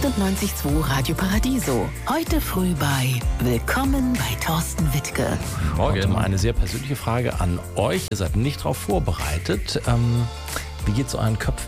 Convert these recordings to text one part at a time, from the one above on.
98.2 Radio Paradiso. Heute früh bei Willkommen bei Thorsten Wittke. Morgen. Und eine sehr persönliche Frage an euch. Ihr seid nicht darauf vorbereitet. Wie geht's zu euren Köpfen?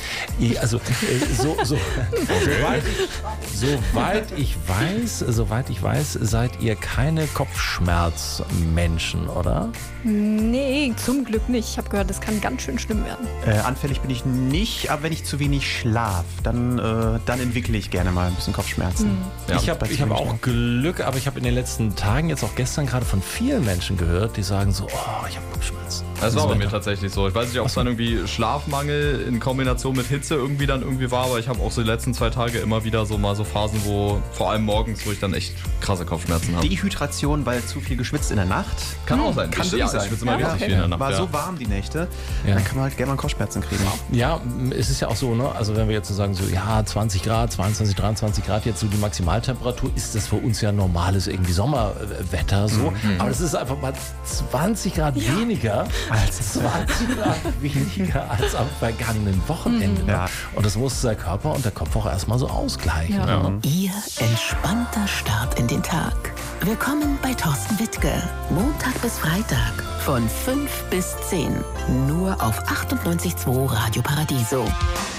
Soweit ich weiß, seid ihr keine Kopfschmerzmenschen, oder? Nee, zum Glück nicht. Ich habe gehört, das kann ganz schön schlimm werden. Anfällig bin ich nicht, aber wenn ich zu wenig schlaf, dann entwickle ich gerne mal ein bisschen Kopfschmerzen. Ja, ich hab auch Glück, aber ich habe in den letzten Tagen, jetzt auch gestern gerade von vielen Menschen gehört, die sagen so, ich habe Kopfschmerzen. Das war bei mir tatsächlich so. Ich weiß nicht, ob es dann irgendwie Schlafmangel in Kombination mit Hitze irgendwie war, aber ich habe auch so die letzten 2 Tage immer wieder so mal so Phasen, wo vor allem morgens, wo ich dann echt krasse Kopfschmerzen habe. Dehydration, weil zu viel geschwitzt in der Nacht. Kann auch sein. Kann wirklich sein. Ich schwitze immer richtig viel in der Nacht. War so warm die Nächte, dann kann man halt gerne mal Kopfschmerzen kriegen. Ja, es ist ja auch so, ne? Also wenn wir jetzt so sagen, 20 Grad, 22, 23 Grad jetzt so die Maximaltemperatur, ist das für uns ja normales irgendwie Sommerwetter so. Aber es ist einfach mal 20 Grad weniger als 20 Grad weniger als am vergangenen Wochenende. Ja. Und das muss der Körper und der Kopf auch erstmal so ausgleichen. Ja. Ne? Ihr entspannter Start in den Tag. Willkommen bei Thorsten Wittke. Montag bis Freitag von 5 bis 10. Nur auf 98.2 Radio Paradiso.